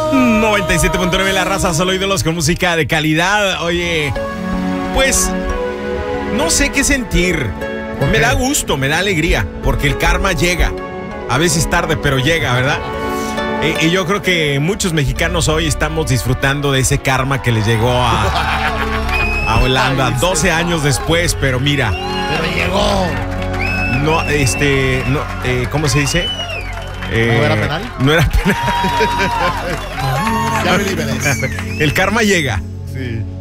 97.9 La Raza, solo ídolos con música de calidad. Oye, pues no sé qué sentir. Me da gusto, me da alegría, porque el karma llega. A veces tarde, pero llega, ¿verdad? Y yo creo que muchos mexicanos hoy estamos disfrutando de ese karma que les llegó a Holanda 12 años después, pero mira. Pero llegó. No, ¿cómo se dice? ¿No era penal? No era penal. Ya me liberé. El karma llega. Sí.